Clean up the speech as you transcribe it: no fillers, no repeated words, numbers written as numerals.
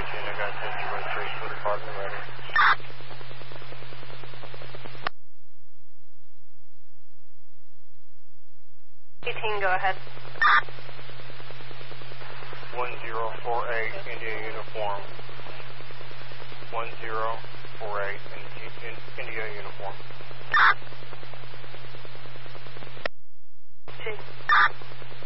I got 10-3 for the department ready. Go ahead. 1048 India uniform. 1048 India uniform. See.